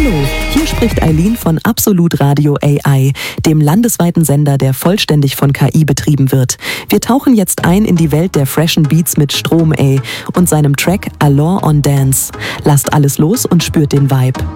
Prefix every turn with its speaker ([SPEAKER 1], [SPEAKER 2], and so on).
[SPEAKER 1] Hallo, hier spricht Eileen von Absolut Radio AI, dem landesweiten Sender, der vollständig von KI betrieben wird. Wir tauchen jetzt ein in die Welt der freshen Beats mit Stromae und seinem Track Allure on Dance. Lasst alles los und spürt den Vibe.